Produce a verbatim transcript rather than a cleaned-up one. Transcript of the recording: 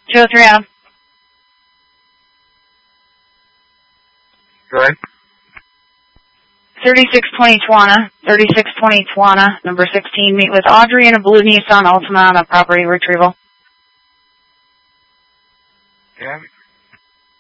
two oh three Adam. Go ahead. thirty-six twenty Tawana, thirty-six twenty Tawana, number sixteen, meet with Audrey in a blue Nissan Altima on a property retrieval. Yeah.